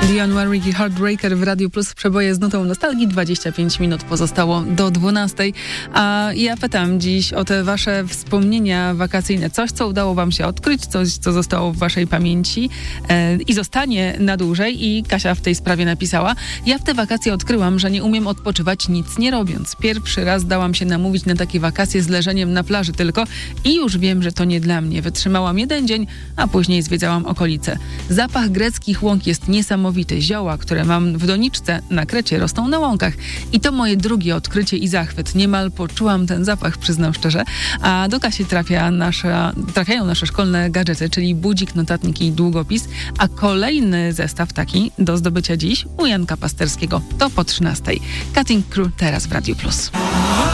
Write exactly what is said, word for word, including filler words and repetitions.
Dionne Warwick i Heartbreaker w Radiu Plus, przeboje z nutą nostalgii. dwadzieścia pięć minut pozostało do dwunastej. A ja pytam dziś o te wasze wspomnienia wakacyjne. Coś, co udało wam się odkryć, coś, co zostało w waszej pamięci e, i zostanie na dłużej. I Kasia w tej sprawie napisała: ja w te wakacje odkryłam, że nie umiem odpoczywać nic nie robiąc. Pierwszy raz dałam się namówić na takie wakacje z leżeniem na plaży tylko i już wiem, że to nie dla mnie. Wytrzymałam jeden dzień, a później zwiedzałam okolice. Zapach greckich łąk jest niesamowity. Zioła, które mam w doniczce na Krecie, rosną na łąkach. I to moje drugie odkrycie i zachwyt. Niemal poczułam ten zapach, przyznam szczerze. A do Kasi trafia nasza, trafiają nasze szkolne gadżety, czyli budzik, notatnik i długopis. A kolejny zestaw taki do zdobycia dziś u Janka Pasterskiego. To po trzynastej. Cutting Crew teraz w Radiu Plus.